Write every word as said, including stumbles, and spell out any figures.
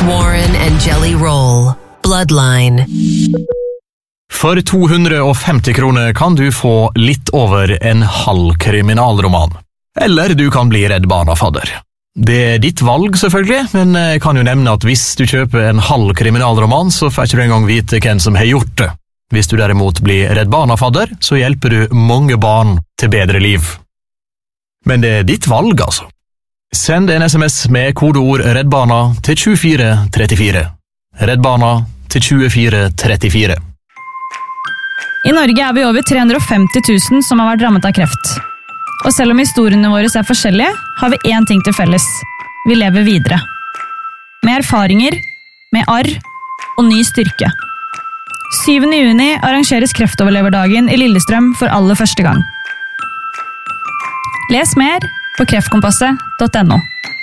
Warren and Jelly Roll. Bloodline. For to hundre og femti kroner kan du få litt over en halv kriminalroman. Eller du kan bli Redd Barna-fadder. Det er ditt valg selvfølgelig, men jeg kan jo nevne at hvis du kjøper en halv kriminalroman, så får ikke du engang vite hvem som har gjort det. Hvis du derimot blir Redd Barna-fadder, så hjelper du mange barn til bedre liv. Men det er ditt valg, altså. Send en sms med kodeord Redd Barna til tjuefire trettifire. Redd Barna til tjuefire trettifire. I Norge er vi over tre hundre og femti tusen som har vært rammet av kreft. Og selv om historiene våre er forskjellige, har vi én ting til felles. Vi lever videre. Med erfaringer, med arr og ny styrke. syvende juni arrangeres kreftoverleverdagen i Lillestrøm for aller første gang. Les mer på kreftkompasset punktum no.